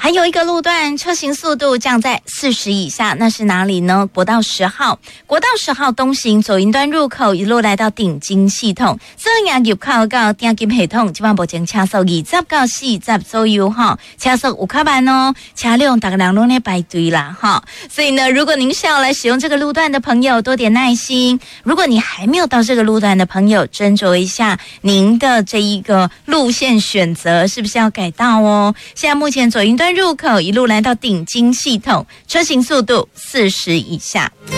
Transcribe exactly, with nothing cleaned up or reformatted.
还有一个路段车行速度降在四十以下，那是哪里呢？国道十号，国道十号东行左营端入口一路来到顶金系统，所以入口到顶金系统，基本上目前车速二十到四十左右哈，车速有较慢哦，车辆大家人都在排队啦哈。所以呢，如果您是要来使用这个路段的朋友，多点耐心。如果你还没有到这个路段的朋友，斟酌一下您的这一个路线选择是不是要改道哦。现在目前左营端入口一路来到顶金系统，车行速度四十以下。